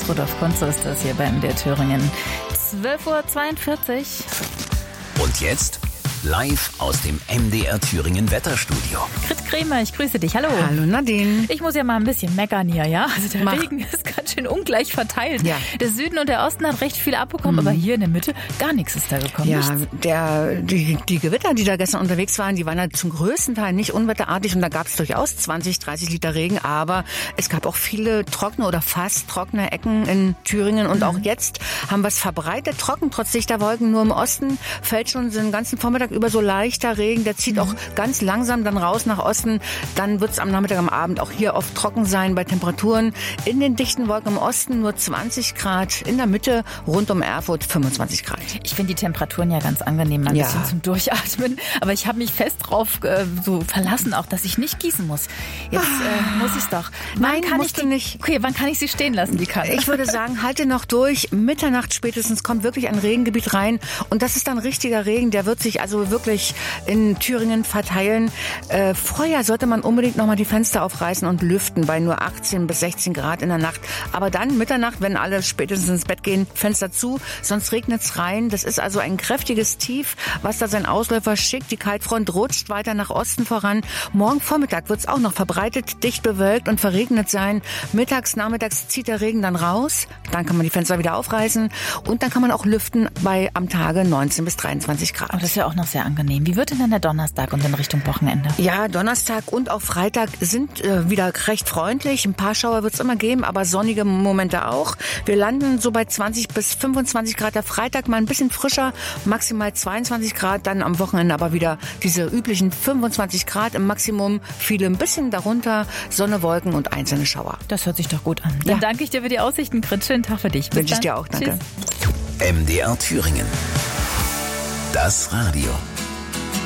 Rudolf Kunze ist das hier bei MDR Thüringen. 12:42 Uhr. Und jetzt live aus dem MDR Thüringen Wetterstudio. Grit Kremer, ich grüße dich. Hallo. Hallo Nadine. Ich muss ja mal ein bisschen meckern hier, ja? Also der Mach. Regen ist ganz schön ungleich verteilt. Ja. Der Süden und der Osten hat recht viel abbekommen, aber hier in der Mitte gar nichts ist da gekommen. Ja, Nichts. die Gewitter, die da gestern unterwegs waren, die waren ja zum größten Teil nicht unwetterartig und da gab es durchaus 20, 30 Liter Regen, aber es gab auch viele trockene oder fast trockene Ecken in Thüringen und auch jetzt haben wir es verbreitet, trocken trotz dichter Wolken, nur im Osten fällt schon den ganzen Vormittag über so leichter Regen, der zieht auch ganz langsam dann raus nach Osten, dann wird es am Nachmittag, am Abend auch hier oft trocken sein bei Temperaturen in den dichten Wolken im Osten nur 20 Grad, in der Mitte rund um Erfurt 25 Grad. Ich finde die Temperaturen ja ganz angenehm, mal ein Ja. bisschen zum Durchatmen. Aber ich habe mich fest drauf so verlassen, auch dass ich nicht gießen muss. Jetzt muss ich es doch. Nein, Wann kann musst ich du nicht. Okay, wann kann ich sie stehen lassen, die Kanne? Ich würde sagen, halte noch durch. Mitternacht spätestens kommt wirklich ein Regengebiet rein. Und das ist dann richtiger Regen. Der wird sich also wirklich in Thüringen verteilen. Vorher sollte man unbedingt nochmal die Fenster aufreißen und lüften bei nur 18 bis 16 Grad in der Nacht. Aber dann Mitternacht, wenn alle spätestens ins Bett gehen, Fenster zu, sonst regnet's rein. Das ist also ein kräftiges Tief, was da seinen Ausläufer schickt. Die Kaltfront rutscht weiter nach Osten voran. Morgen Vormittag wird's auch noch verbreitet, dicht bewölkt und verregnet sein. Mittags, nachmittags zieht der Regen dann raus. Dann kann man die Fenster wieder aufreißen. Und dann kann man auch lüften bei am Tage 19 bis 23 Grad. Oh, das ist ja auch noch sehr angenehm. Wie wird denn dann der Donnerstag und in Richtung Wochenende? Ja, Donnerstag und auch Freitag sind wieder recht freundlich. Ein paar Schauer wird's immer geben, aber sonnige Momente auch. Wir landen so bei 20 bis 25 Grad. Der Freitag mal ein bisschen frischer, maximal 22 Grad. Dann am Wochenende aber wieder diese üblichen 25 Grad im Maximum. Viele ein bisschen darunter, Sonne, Wolken und einzelne Schauer. Das hört sich doch gut an. Dann Ja. danke ich dir für die Aussichten, Grit. Schönen Tag für dich. Bis Wünsche ich dann. dir auch. Danke. Tschüss. MDR Thüringen. Das Radio.